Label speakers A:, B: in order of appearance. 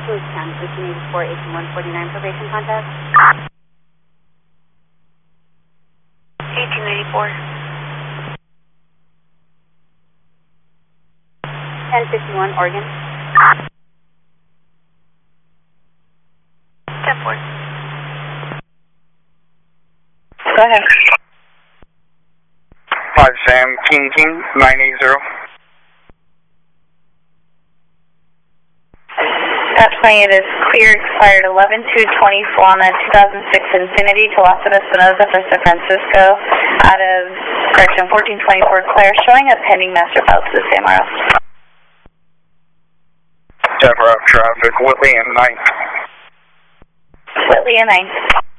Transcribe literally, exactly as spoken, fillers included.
A: Smooth ten, eighteen eighty-four, eighteen one forty-nine, probation contact.
B: eighteen eighty-four.
A: ten fifty-one, Oregon.
B: ten four.
C: Go ahead.
D: five Sam, King King, nine eight zero.
C: That twenty-eight is clear, expired eleven two twenty-four on a two thousand six Infiniti to Los Espinosa for San Francisco out of, correction, fourteen twenty-four Claire, showing a pending master file to the same R O.
D: ten four traffic, Whitley and ninth.
C: Whitley and ninth.